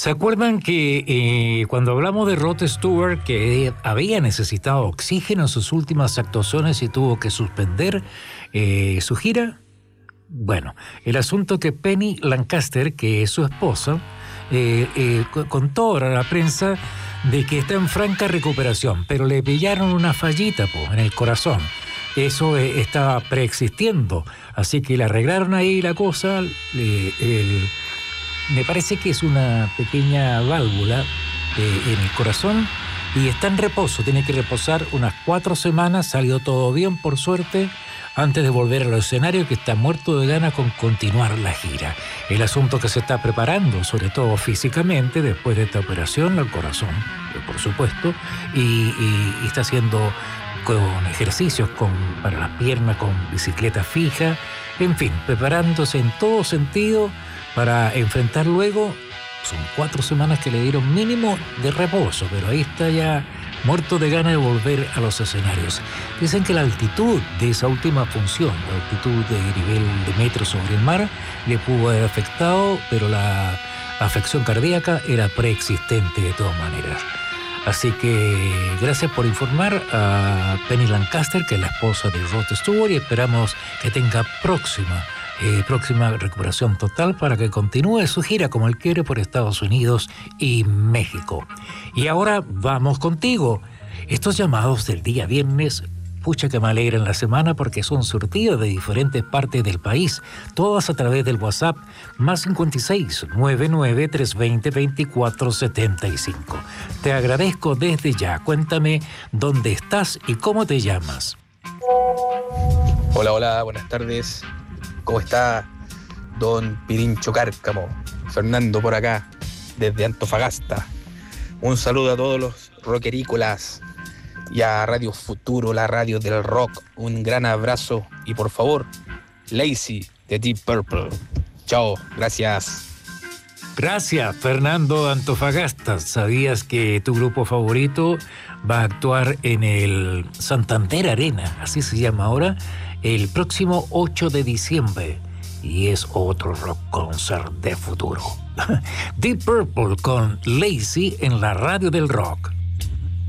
¿Se acuerdan que cuando hablamos de Rod Stewart, que había necesitado oxígeno en sus últimas actuaciones y tuvo que suspender su gira? Bueno, el asunto que Penny Lancaster, que es su esposa, contó a la prensa de que está en franca recuperación, pero le pillaron una fallita en el corazón. Eso estaba preexistiendo, así que le arreglaron ahí la cosa. Me parece que es una pequeña válvula en el corazón y está en reposo. Tiene que reposar unas 4 semanas. Salió todo bien, por suerte, antes de volver al escenario, que está muerto de ganas con continuar la gira. El asunto que se está preparando, sobre todo físicamente, después de esta operación al corazón, por supuesto, y está haciendo con ejercicios para las piernas, con bicicleta fija, en fin, preparándose en todo sentido para enfrentar luego. Son 4 semanas que le dieron mínimo de reposo, pero ahí está ya muerto de ganas de volver a los escenarios. Dicen que la altitud de esa última función, la altitud de nivel de metro sobre el mar, le pudo haber afectado, pero la afección cardíaca era preexistente de todas maneras. Así que gracias por informar a Penny Lancaster, que es la esposa de Rod Stewart, y esperamos que tenga próxima recuperación total para que continúe su gira como él quiere por Estados Unidos y México. Y ahora vamos contigo. Estos llamados del día viernes, pucha que me alegran la semana porque son surtidos de diferentes partes del país, todas a través del WhatsApp +56 99 320 2475. Te agradezco desde ya. Cuéntame dónde estás y cómo te llamas. Hola, buenas tardes. ¿Cómo está don Pirincho Cárcamo? Fernando por acá, desde Antofagasta. Un saludo a todos los rockerícolas y a Radio Futuro, la radio del rock. Un gran abrazo y por favor, Lazy de Deep Purple. Chao, gracias. Gracias, Fernando de Antofagasta. ¿Sabías que tu grupo favorito va a actuar en el Santander Arena, así se llama ahora, el próximo 8 de diciembre? Y es otro rock concert de futuro. Deep Purple con Lazy en la radio del rock.